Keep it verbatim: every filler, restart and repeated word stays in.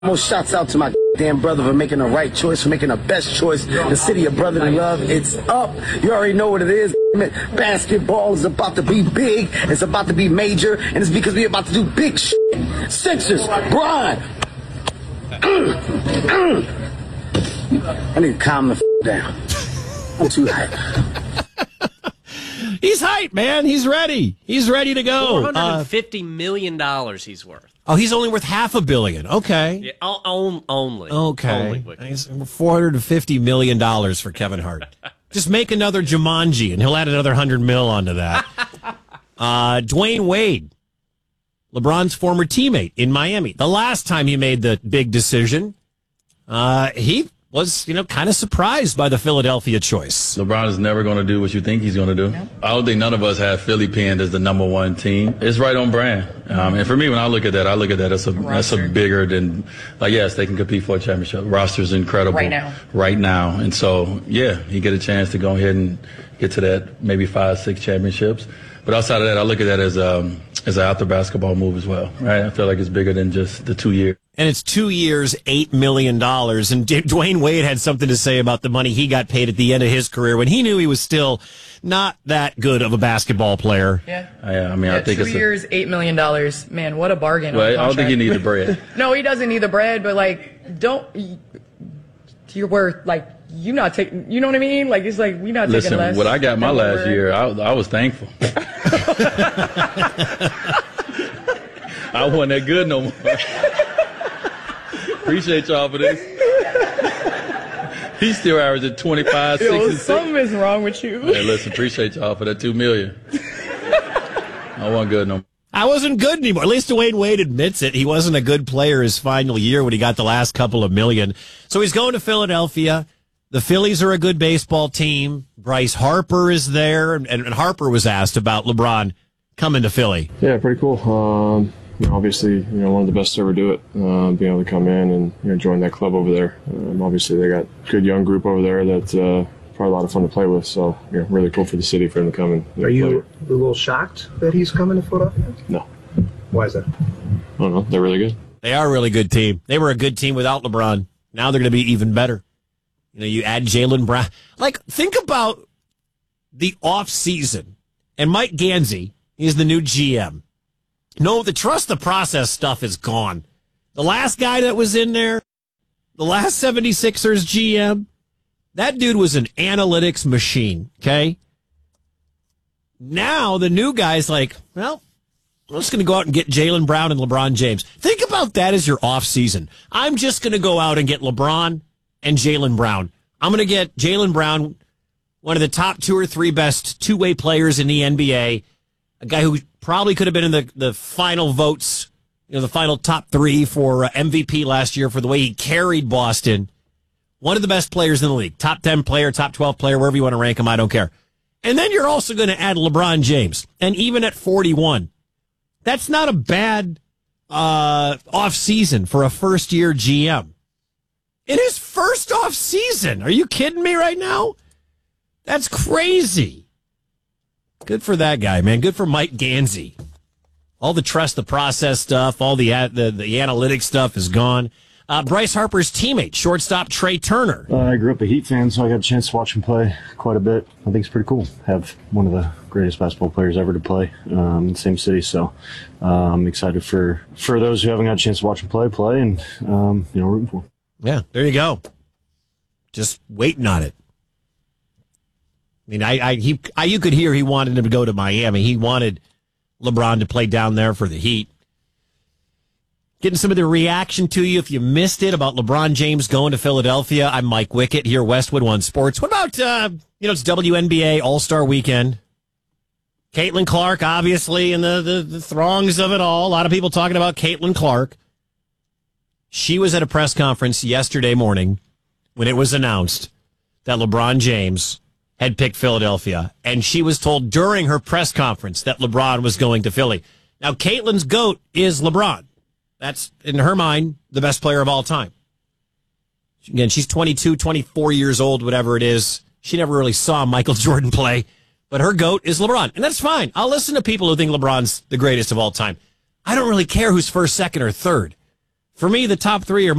Most shouts out to my damn brother for making the right choice, for making the best choice. The city of brotherly love, it's up. You already know what it is. Basketball is about to be big. It's about to be major. And it's because we're about to do big shit. Sixers, Brian. I need to calm the f- down. I'm too hyped. He's hyped, man. He's ready. He's ready to go. four hundred fifty million dollars he's worth. Oh, he's only worth half a billion. Okay. Yeah, on, only. Okay. Only four hundred fifty million dollars for Kevin Hart. Just make another Jumanji, and he'll add another one hundred mil onto that. uh, Dwayne Wade, LeBron's former teammate in Miami. The last time he made the big decision, uh, he was, you know, kind of surprised by the Philadelphia choice. LeBron is never going to do what you think he's going to do. No. I don't think none of us have Philly pinned as the number one team. It's right on brand. Um, and for me, when I look at that, I look at that as a, that's a bigger than, like, yes, they can compete for a championship. Roster's incredible. Right now. Right now. And so, yeah, he get a chance to go ahead and get to that maybe five, six championships. But outside of that, I look at that as um as an out-the basketball move as well, right? I feel like it's bigger than just the two years. And it's two years, eight million dollars. And D- Dwayne Wade had something to say about the money he got paid at the end of his career when he knew he was still not that good of a basketball player. Yeah. I, I mean, yeah, I think two it's years, a- eight million dollars. Man, what a bargain. Well, I don't think you need the bread. No, he doesn't need the bread, but, like, don't. You're worth, like, you not taking, you know what I mean? Like, it's like, we not Listen, taking less. what I got my last year, I, I was thankful. I wasn't that good no more. Appreciate y'all for this. He's still averaging twenty-five, six, Yo, and something six. is wrong with you. Hey, listen, appreciate y'all for that two million. I wasn't good no more. I wasn't good anymore. At least Dwayne Wade admits it. He wasn't a good player his final year when he got the last couple of million. So he's going to Philadelphia. The Phillies are a good baseball team. Bryce Harper is there. And, and Harper was asked about LeBron coming to Philly. Yeah, pretty cool. Um, you know, obviously, you know, one of the best to ever do it. Uh, being able to come in and, you know, join that club over there. Um, obviously, they got a good young group over there that's uh, probably a lot of fun to play with. So, you know, really cool for the city for him to come and you know, Are you play a little shocked that he's coming to Philadelphia? No. Why is that? I don't know. They're really good. They are a really good team. They were a good team without LeBron. Now they're going to be even better. You know, you add Jaylen Brown. Like, think about the offseason. And Mike Gansey, he's the new G M. No, the trust the process stuff is gone. The last guy that was in there, the last seventy-sixers G M, that dude was an analytics machine, okay? Now the new guy's like, well, I'm just going to go out and get Jaylen Brown and LeBron James. Think about that as your offseason. I'm just going to go out and get LeBron and Jaylen Brown. I'm going to get Jaylen Brown, one of the top two or three best two-way players in the N B A, a guy who probably could have been in the, the final votes, you know, the final top three for uh, M V P last year for the way he carried Boston. One of the best players in the league. Top ten player, top twelve player, wherever you want to rank him, I don't care. And then you're also going to add LeBron James. And even at forty-one, that's not a bad uh, off-season for a first-year G M. In his first off-season. Are you kidding me right now? That's crazy. Good for that guy, man. Good for Mike Gansey. All the trust the process stuff, all the the, the analytics stuff is gone. Uh, Bryce Harper's teammate, shortstop Trey Turner. Uh, I grew up a Heat fan, so I got a chance to watch him play quite a bit. I think it's pretty cool. Have one of the greatest basketball players ever to play um, in the same city. So uh, I'm excited for, for those who haven't got a chance to watch him play, play, and um, you know, rooting for him. Yeah, there you go. Just waiting on it. I mean, I, I, he, I, you could hear he wanted him to go to Miami. He wanted LeBron to play down there for the Heat. Getting some of the reaction to you if you missed it about LeBron James going to Philadelphia. I'm Mike Wickett here, Westwood One Sports. What about, uh, you know, it's W N B A All-Star Weekend. Caitlin Clark, obviously, in the, the, the throngs of it all. A lot of people talking about Caitlin Clark. She was at a press conference yesterday morning when it was announced that LeBron James had picked Philadelphia. And she was told during her press conference that LeBron was going to Philly. Now, Caitlin's GOAT is LeBron. That's, in her mind, the best player of all time. Again, she's twenty-two, twenty-four years old, whatever it is. She never really saw Michael Jordan play. But her GOAT is LeBron. And that's fine. I'll listen to people who think LeBron's the greatest of all time. I don't really care who's first, second, or third. For me, the top three are